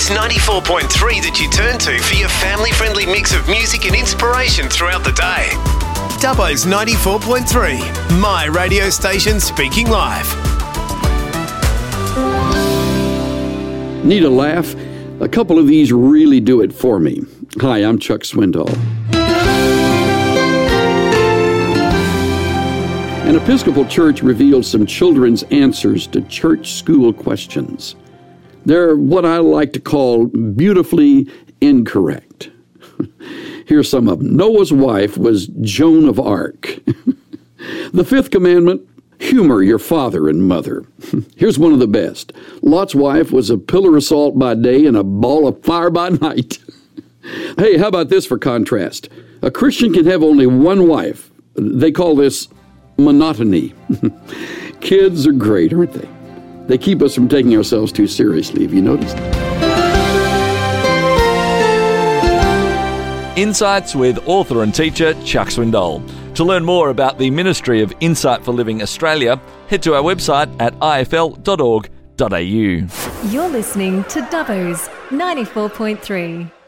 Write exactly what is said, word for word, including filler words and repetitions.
It's ninety-four point three that you turn to for your family-friendly mix of music and inspiration throughout the day. Dubbo's ninety-four point three, my radio station speaking live. Need a laugh? A couple of these really do it for me. Hi, I'm Chuck Swindoll. An Episcopal church revealed some children's answers to church school questions. They're what I like to call beautifully incorrect. Here's some of them. Noah's wife was Joan of Arc. The fifth commandment, humor your father and mother. Here's one of the best. Lot's wife was a pillar of salt by day and a ball of fire by night. Hey, how about this for contrast? A Christian can have only one wife. They call this monotony. Kids are great, aren't they? They keep us from taking ourselves too seriously. Have you noticed? Insights with author and teacher Chuck Swindoll. To learn more about the Ministry of Insight for Living Australia, head to our website at i f l dot org dot a u. You're listening to Dubbo's ninety-four point three.